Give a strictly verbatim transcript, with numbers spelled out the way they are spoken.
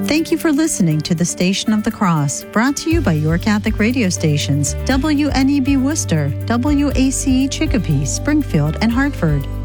Thank you for listening to the Station of the Cross, brought to you by your Catholic radio stations, W N E B Worcester, W A C E Chicopee, Springfield, and Hartford.